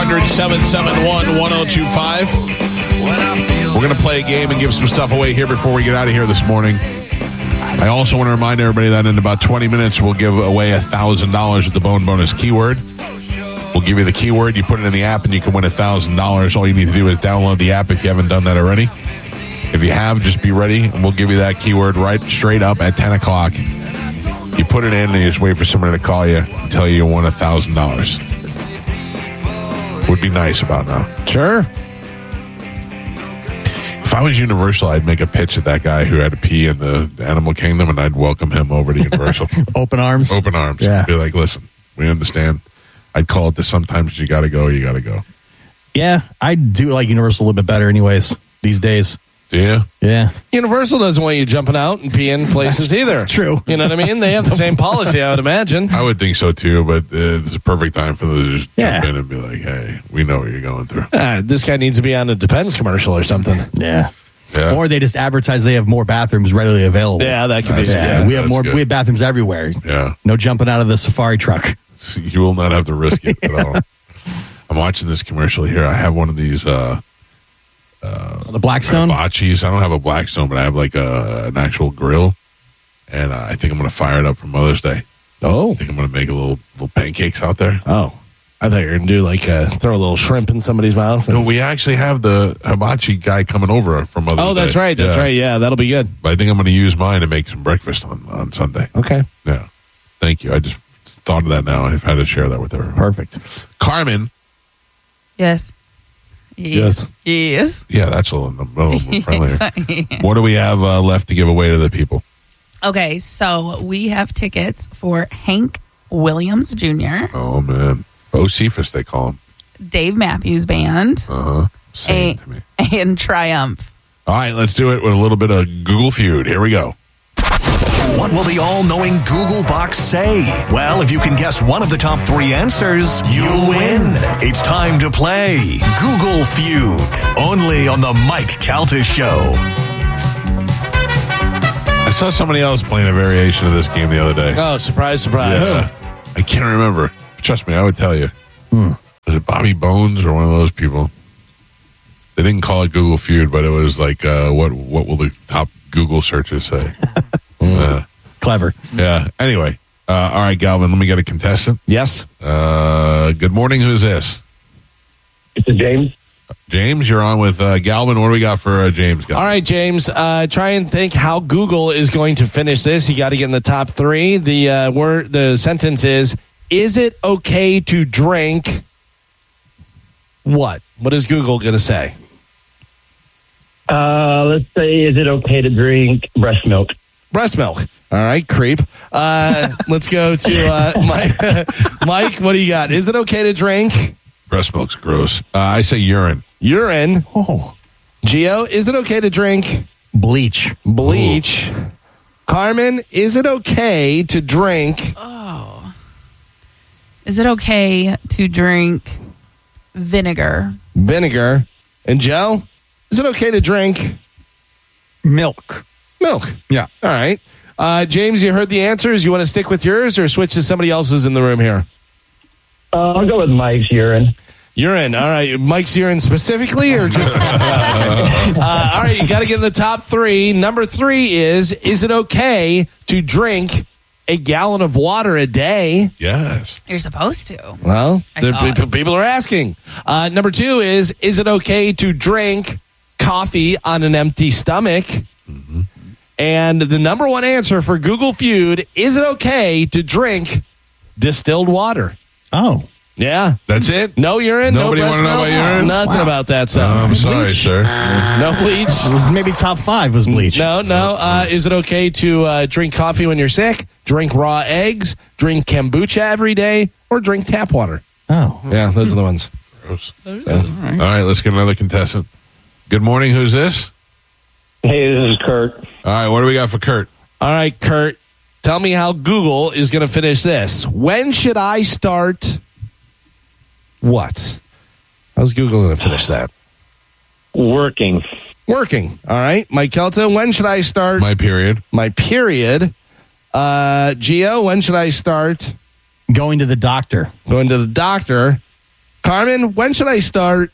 1-800-771-1025. We're going to play a game and give some stuff away here before we get out of here this morning. I also want to remind everybody that in about 20 minutes, we'll give away $1,000 with the Bone Bonus keyword. We'll give you the keyword. You put it in the app, and you can win $1,000. All you need to do is download the app if you haven't done that already. If you have, just be ready, and we'll give you that keyword right straight up at 10 o'clock. You put it in, and you just wait for somebody to call you and tell you won $1,000. Would be nice about now. Sure. If I was Universal, I'd make a pitch at that guy who had to pee in the Animal Kingdom, and I'd welcome him over to Universal. Open arms. Open arms. Yeah. Be like, listen, we understand. I'd call it this. Sometimes you got to go. You got to go. Yeah, I do like Universal a little bit better anyways these days. Do you? Yeah. Universal doesn't want you jumping out and peeing places either. True. You know what I mean? They have the same policy, I would imagine. I would think so, too, but it's a perfect time for them to just Yeah. jump in and be like, hey, we know what you're going through. This guy needs to be on a Depends commercial or something. Yeah. Yeah. Or they just advertise they have more bathrooms readily available. Yeah, that could be. Yeah, we have that's more. good. We have bathrooms everywhere. Yeah. No jumping out of the safari truck. You will not have to risk it at all. I'm watching this commercial here. I have one of these The Blackstone. hibachis. I don't have a Blackstone, but I have like an actual grill. And I think I'm going to fire it up for Mother's Day. Oh. I think I'm going to make a little pancakes out there. Oh. I thought you were going to do like throw a little shrimp in somebody's mouth. No, we actually have the hibachi guy coming over from Mother's Day. Oh, that's right. That's right. Yeah, that'll be good. But I think I'm going to use mine to make some breakfast on Sunday. Okay. Yeah. Thank you. I just thought of that now. I've had to share that with her. Perfect. Carmen. Yes. Yes. Yes. Yeah, that's a little friendlier. Yes. What do we have left to give away to the people? Okay, so we have tickets for Hank Williams Jr., Oh, man. Bo Cephas, they call him. Dave Matthews Band, Uh-huh. Sing it to me. and Triumph. All right, let's do it with a little bit of Google Feud. Here we go. What will the all-knowing Google box say? Well, if you can guess one of the top 3 answers, you'll win. It's time to play Google Feud, only on the Mike Calta Show. I saw somebody else playing a variation of this game the other day. Oh, surprise, surprise. Yeah. I can't remember. Trust me, I would tell you. Was it Bobby Bones or one of those people? They didn't call it Google Feud, but it was like, what will the top Google searches say? Clever. Yeah. Anyway, all right, Galvin, let me get a contestant. Yes. Good morning. Who's this? It's James. James, you're on with Galvin. What do we got for James? Galvin? All right, James. Try and think how Google is going to finish this. You got to get in the top 3. The sentence is it okay to drink what? What is Google going to say? Let's say, is it okay to drink breast milk? Breast milk. All right, creep. Let's go to Mike. Mike, what do you got? Is it okay to drink? Breast milk's gross. I say urine. Urine. Oh, Gio, is it okay to drink? bleach. Bleach. Carmen, is it okay to drink? Is it okay to drink vinegar? Vinegar. And Joe, is it okay to drink? Milk. Milk. Yeah. All right. James, you heard the answers. You want to stick with yours or switch to somebody else who's in the room here? I'll go with Mike's urine. Urine. All right. Mike's urine specifically or just? All right. You got to get in the top 3. Number 3 is it okay to drink a gallon of water a day? Yes. You're supposed to. Well, I thought. people are asking. Number 2 is it okay to drink coffee on an empty stomach? Mm-hmm. And the number 1 answer for Google Feud, is it okay to drink distilled water? Oh. Yeah. That's it? No urine, Nobody no breast wanna know milk? about urine? Nothing about that stuff. I'm sorry, Bleach. sir. No bleach? It was maybe top 5 was bleach. No. Is it okay to drink coffee when you're sick, drink raw eggs, drink kombucha every day, or drink tap water? Oh. Yeah, those are the ones. Gross. All right, let's get another contestant. Good morning. Who's this? Hey, this is Kurt. All right, what do we got for Kurt? All right, Kurt, tell me how Google is going to finish this. When should I start what? How's Google going to finish that? Working. Working. All right. Mike Kelta, when should I start My period. my period? Gio, when should I start Going to the doctor. going to the doctor? Carmen, when should I start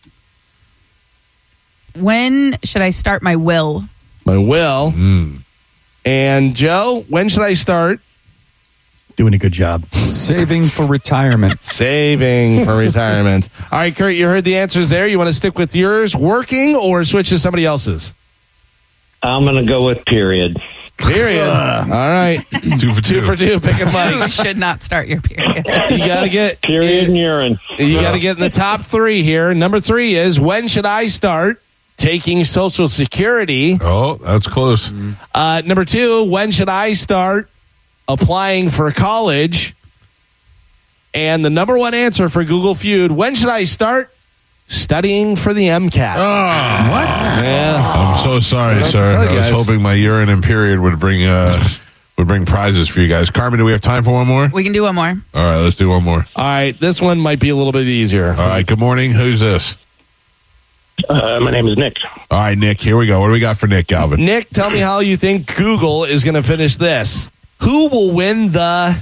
When should I start my will? my will? And Joe, when should I start Doing a good job. Saving for retirement. saving for retirement? All right, Kurt, you heard the answers there. You want to stick with yours, working, or switch to somebody else's? I'm going to go with period. Period. All right. 2 for 2. 2 for 2, picking You Mike's. should not start your period. You got to get Period and urine. You got to get in the top 3 here. Number 3 is, when should I start taking Social Security? Oh, that's close. Number 2, when should I start applying for college? And the number 1 answer for Google Feud, when should I start studying for the MCAT? What? Yeah. I'm so sorry, Well, sir. tell you I was guys. hoping my urine and period would bring prizes for you guys. Carmen, do we have time for one more? We can do one more. All right, let's do one more. All right, this one might be a little bit easier. All right, good morning. Who's this? My name is Nick. All right, Nick, here we go. What do we got for Nick, Galvin? Nick, tell me how you think Google is going to finish this. Who will win the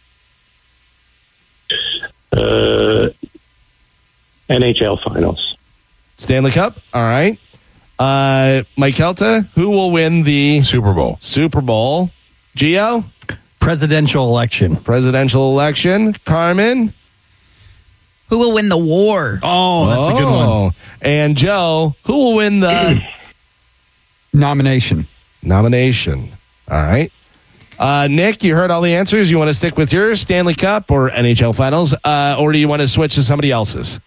NHL Finals. Stanley Cup? All right. Mike Kelta, who will win the Super Bowl. Super Bowl? Gio? Presidential election. Presidential election. Carmen? Who will win the war? Oh, that's a good one. And Joe, who will win the Nomination. nomination? All right. Nick, you heard all the answers. You want to stick with yours, Stanley Cup or NHL Finals, or do you want to switch to somebody else's?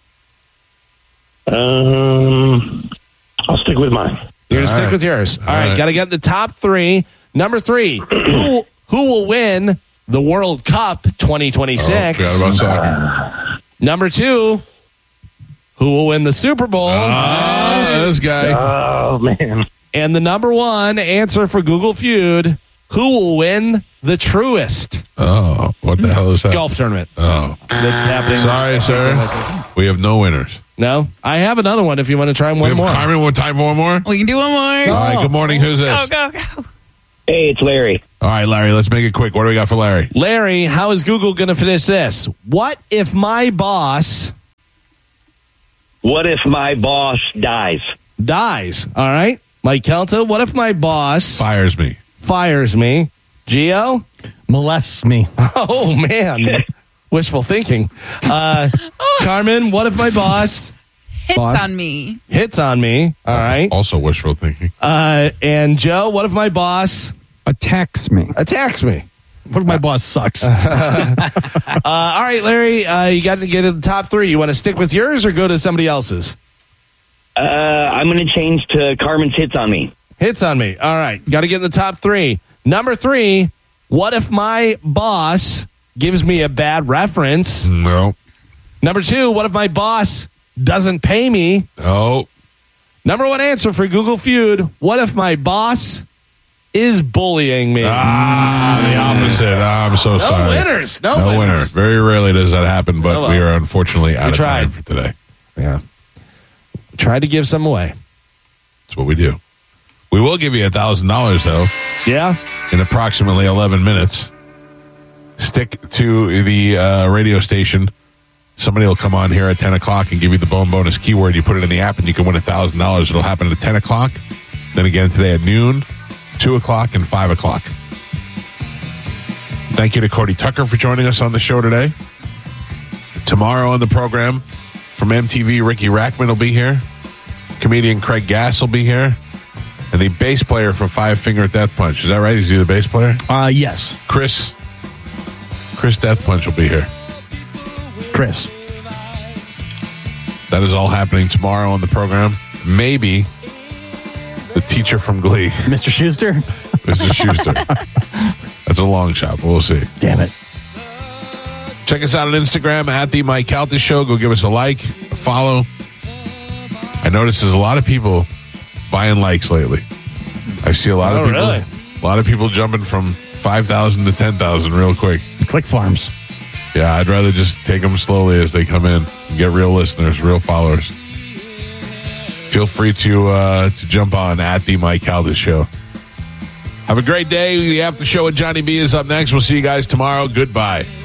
I'll stick with mine. You're going to All stick right. with yours. All right. right. Got to get the top 3. Number 3, who will win the World Cup 2026? Forgot about soccer. Number 2, who will win the Super Bowl? This guy. Oh, man. And the number 1 answer for Google Feud, who will win the Truest Oh, what the hell is that? golf tournament Oh, that's happening? sorry, sir. We have no winners. No? I have another one if you want to try We one have more. Carmen, one time for one more? We can do one more. All right, good morning. Who's this? Go, go, go. Hey, it's Larry. All right, Larry, let's make it quick. What do we got for Larry? Larry, how is Google going to finish this? What if my boss What if my boss dies? dies? All right. Mike Kelta, what if my boss Fires me. fires me? Gio? Molests me. Oh, man. Wishful thinking. Carmen, what if my boss Hits Boss. on me. hits on me? All right. Also wishful thinking. And Joe, what if my boss Attacks me. attacks me? What if my boss sucks? All right, Larry, you got to get in the top 3. You want to stick with yours or go to somebody else's? I'm going to change to Carmen's hits on me. Hits on me. All right. Got to get in the top 3. Number 3, what if my boss gives me a bad reference? No. Number 2, what if my boss doesn't pay me? Oh, Number 1 answer for Google Feud, what if my boss is bullying me? the opposite. I'm so no sorry. winners. No No winner. winners. Very rarely does that happen, but Oh, well. we are unfortunately out of tried. time for today. Yeah. Tried to give some away. That's what we do. We will give you $1,000, though, Yeah. in approximately 11 minutes. Stick to the radio station. Somebody will come on here at 10 o'clock and give you the bone bonus keyword. You put it in the app and you can win $1,000. It'll happen at 10 o'clock. Then again today at noon, 2 o'clock, and 5 o'clock. Thank you to Cody Tucker for joining us on the show today. Tomorrow on the program from MTV, Ricky Rackman will be here. Comedian Craig Gass will be here. And the bass player for Five Finger Death Punch. Is that right? Is he the bass player? Yes. Chris Death Punch will be here. Chris. That is all happening tomorrow on the program. Maybe the teacher from Glee, Mr. Schuster? Mr. Schuster. That's a long shot, but we'll see. Damn it. Check us out on Instagram at The Mike Calta Show. Go give us a like, a follow. I notice there's a lot of people buying likes lately. I see a lot of Oh, people. really? A lot of people jumping from 5,000 to 10,000 real quick. Click Farms. Yeah, I'd rather just take them slowly as they come in and get real listeners, real followers. Feel free to jump on at The Mike Calda Show. Have a great day. The after show with Johnny B is up next. We'll see you guys tomorrow. Goodbye.